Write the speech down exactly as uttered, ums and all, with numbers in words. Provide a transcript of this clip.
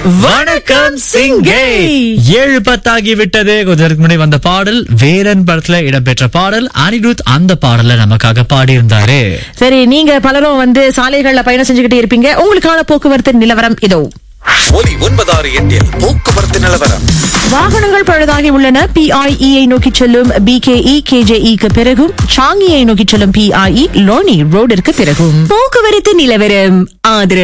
வணக்கம் சிங்கே. ஏழு பத்தாகி விட்டது. கொஞ்ச நேரத்துக்கு முன்னாடி வந்த பாடல் வேலன் படத்துல இடம்பெற்ற பாடல். அனிருத் அந்த பாடல நமக்காக பாடி இருந்தாரு. சரி, நீங்க பலரும் வந்து சாலைகள்ல பயணம் செஞ்சுக்கிட்டே இருப்பீங்க. உங்களுக்கான போக்குவரத்து நிலவரம் இதோ. ஒலி ஒன்பதாறு எட்டில் போக்குவரத்து நிலவரம். வாகனங்கள் பழுதாகி உள்ளன. பிஐஇயை நோக்கி செல்லும் பிகேஇ கேஜேஇக்கு பிறகும், சாங்கியை நோக்கி செல்லும் பிஐஇ லோனி ரோடிற்கு பிறகும். போக்குவரத்து நிலவரம் ஆதரவு